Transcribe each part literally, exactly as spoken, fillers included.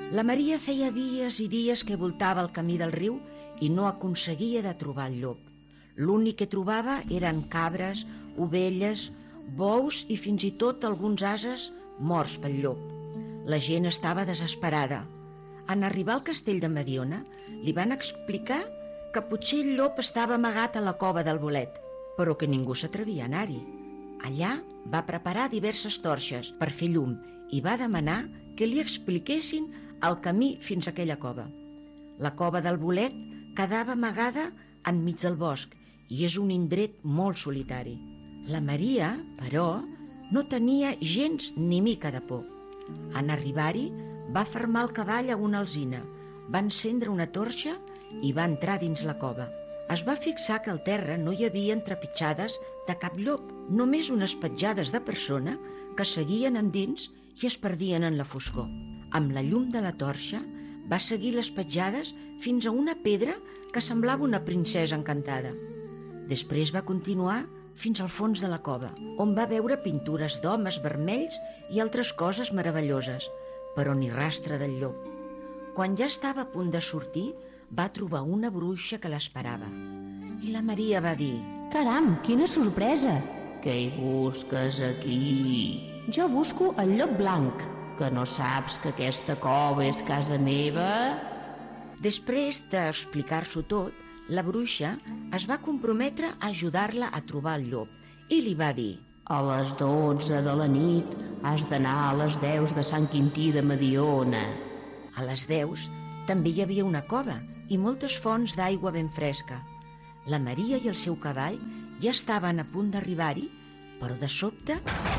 La Maria feia dies i dies que voltava el camí del riu i no aconseguia de trobar el llop. L'únic que trobava eren cabres, ovelles, bous i fins i tot alguns ases morts pel llop. La gent estava desesperada. En arribar al castell de Mediona, li van explicar que potser el llop estava amagat a la cova del Bolet, però que ningú s'atrevia a anar-hi. Allà va preparar diverses torxes per fer llum i va demanar que li expliquessin el camí fins a aquella cova. La cova del Bolet quedava amagada enmig del bosc i és un indret molt solitari. La Maria, però, no tenia gens ni mica de por. En arribar-hi, va fermar el cavall a una alzina, va encendre una torxa i va entrar dins la cova. Es va fixar que al terra no hi havia trepitjades de cap llop, només unes petjades de persona que seguien endins i es perdien en la foscor. Amb la llum de la torxa va seguir les petjades fins a una pedra que semblava una princesa encantada. Després va continuar fins al fons de la cova, on va veure pintures d'homes vermells i altres coses meravelloses, però ni rastre del llop. Quan ja estava a punt de sortir, va trobar una bruixa que l'esperava. I la Maria va dir: «Caram, quina sorpresa! Què hi busques aquí?» «Jo busco el llop blanc». «Que no saps que aquesta cova és casa meva?» Després d'explicar-s'ho tot, la bruixa es va comprometre a ajudar-la a trobar el llop i li va dir: «A les dotze de la nit has d'anar a les deu de Sant Quintí de Mediona». A les deu també hi havia una cova i moltes fonts d'aigua ben fresca. La Maria i el seu cavall ja estaven a punt d'arribar-hi, però de sobte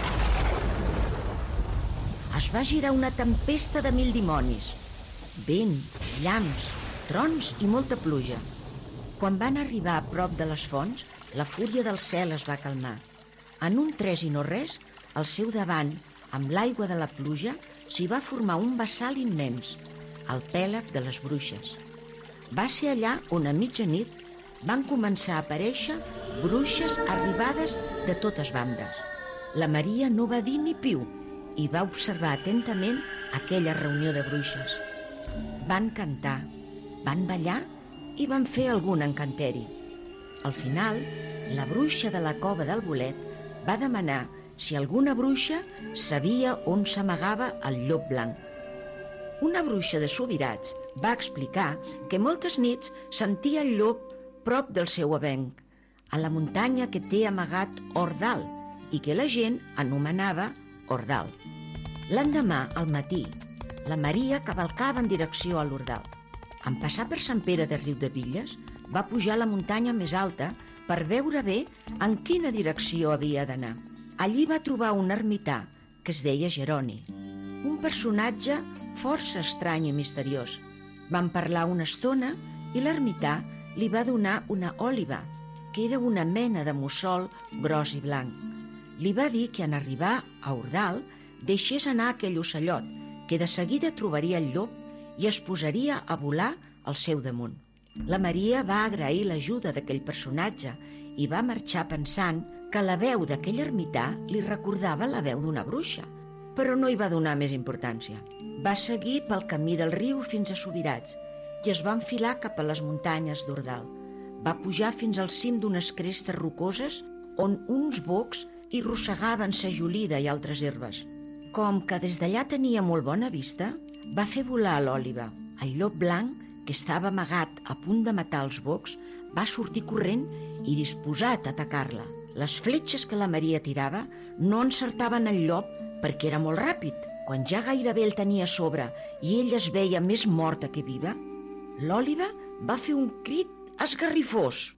es va girar una tempesta de mil dimonis. Vent, llamps, trons i molta pluja. Quan van arribar a prop de les fonts, la fúria del cel es va calmar. En un tres i no res, al seu davant, amb l'aigua de la pluja, s'hi va formar un bassal immens, el pèlag de les bruixes. Va ser allà on a mitjanit van començar a aparèixer bruixes arribades de totes bandes. La Maria no va dir ni piu i va observar atentament aquella reunió de bruixes. Van cantar, van ballar i van fer algun encanteri. Al final, la bruixa de la cova del Bolet va demanar si alguna bruixa sabia on s'amagava el llop blanc. Una bruixa de Subirats va explicar que moltes nits sentia el llop prop del seu avenc, a la muntanya que té amagat Ordal i que la gent anomenava Ordal. L'endemà, al matí, la Maria cavalcava en direcció a l'Ordal. En passar per Sant Pere de Riudebitlles, va pujar a la muntanya més alta per veure bé en quina direcció havia d'anar. Allí va trobar un ermità que es deia Jeroni, un personatge força estrany i misteriós. Van parlar una estona i l'ermità li va donar una òliba, que era una mena de mussol gros i blanc. Li va dir que en arribar a Ordal deixés anar aquell ocellot, que de seguida trobaria el llop i es posaria a volar al seu damunt. La Maria va agrair l'ajuda d'aquell personatge i va marxar pensant que la veu d'aquell ermità li recordava la veu d'una bruixa, però no hi va donar més importància. Va seguir pel camí del riu fins a Subirats i es va enfilar cap a les muntanyes d'Ordal. Va pujar fins al cim d'unes crestes rocoses on uns bocs hi rossegaven sajolida i altres herbes. Com que des d'allà tenia molt bona vista, va fer volar l'òliba. El llop blanc, que estava amagat a punt de matar els bocs, va sortir corrent i disposat a atacar-la. Les fletxes que la Maria tirava no encertaven el llop perquè era molt ràpid. Quan ja gairebé el tenia a sobre i ell es veia més morta que viva, l'òliba va fer un crit esgarrifós.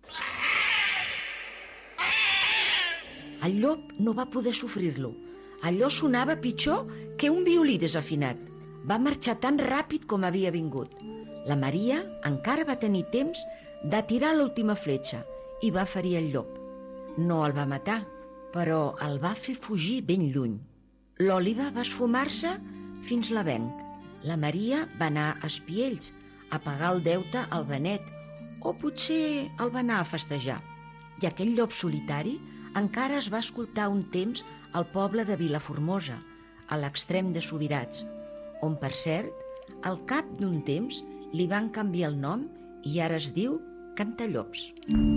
El llop no va poder sofrir-lo. Allò sonava pitjor que un violí desafinat. Va marxar tan ràpid com havia vingut. La Maria encara va tenir temps de tirar l'última fletxa i va ferir el llop. No el va matar, però el va fer fugir ben lluny. L'òliba va esfumar-se fins l'avenc. La Maria va anar a Espiells a pagar el deute al Benet, o potser el va anar a festejar. I aquell llop solitari encara es va escoltar un temps al poble de Vilaformosa, a l'extrem de Subirats, on, per cert, Al cap d'un temps li van canviar el nom i ara es diu Cantallops.